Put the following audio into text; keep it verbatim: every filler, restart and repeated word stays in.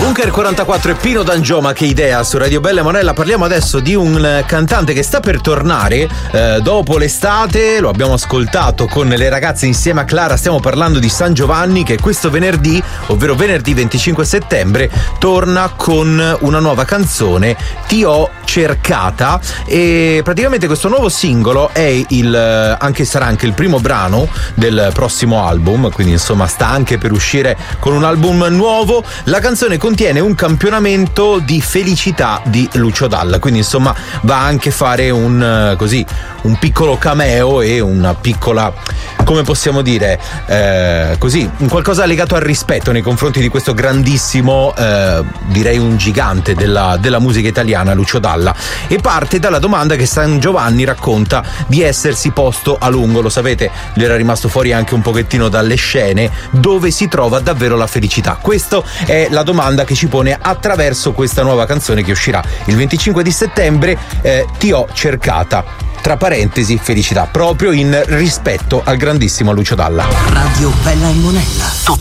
Bunker quarantaquattro e Pino D'Angio, ma che idea, su Radio Bella e Monella. Parliamo adesso di un cantante che sta per tornare eh, dopo l'estate. Lo abbiamo ascoltato con le ragazze insieme a Clara. Stiamo parlando di San Giovanni, che questo venerdì, ovvero venerdì venticinque settembre, torna con una nuova canzone, Ti ho cercata. E praticamente questo nuovo singolo è il anche sarà anche il primo brano del prossimo album, quindi insomma sta anche per uscire con un album nuovo. La canzone contiene un campionamento di felicità di Lucio Dalla, quindi insomma va anche a fare un così un piccolo cameo e una piccola, come possiamo dire, eh, così un qualcosa legato al rispetto nei confronti di questo grandissimo, eh, direi un gigante della, della musica italiana, Lucio Dalla. E parte dalla domanda che San Giovanni racconta di essersi posto a lungo. Lo sapete, gli era rimasto fuori anche un pochettino dalle scene: dove si trova davvero la felicità? Questa è la domanda che ci pone attraverso questa nuova canzone che uscirà il venticinque di settembre, eh, Ti ho cercata, tra parentesi felicità, proprio in rispetto al grandissimo Lucio Dalla. Radio Bella e Monella.